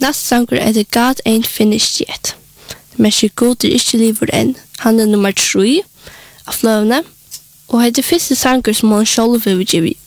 Næste sanger The God Ain't Finished Yet. Men God ikke lever enn. Han nummer 3 av fløvene. Og det første sanger som han selv vil give